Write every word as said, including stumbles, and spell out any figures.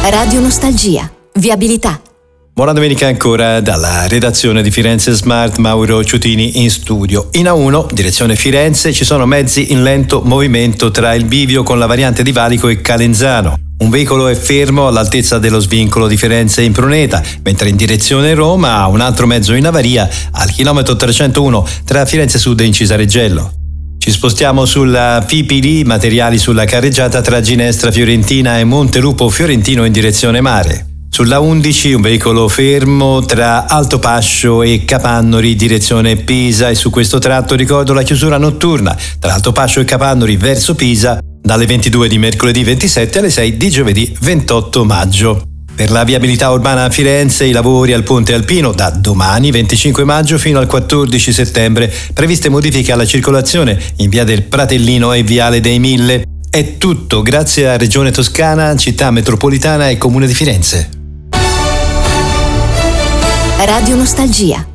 Radio Nostalgia. Viabilità. Buona domenica ancora dalla redazione di Firenze Smart, Mauro Ciutini in studio. In A uno, direzione Firenze, ci sono mezzi in lento movimento tra il bivio con la variante di Valico e Calenzano. Un veicolo è fermo all'altezza dello svincolo di Firenze in Pruneta, mentre in direzione Roma un altro mezzo in avaria al chilometro trecentouno tra Firenze Sud e Incisareggello. Ci spostiamo sulla P P D, materiali sulla carreggiata tra Ginestra Fiorentina e Montelupo Fiorentino in direzione mare. Sulla undici un veicolo fermo tra Altopascio e Capannori direzione Pisa e su questo tratto ricordo la chiusura notturna tra Altopascio e Capannori verso Pisa dalle ventidue di mercoledì ventisette alle sei di giovedì ventotto maggio. Per la viabilità urbana a Firenze i lavori al Ponte Alpino da domani venticinque maggio fino al quattordici settembre, previste modifiche alla circolazione in via del Pratellino e viale dei Mille. È tutto grazie a Regione Toscana, Città Metropolitana e Comune di Firenze. Radio Nostalgia.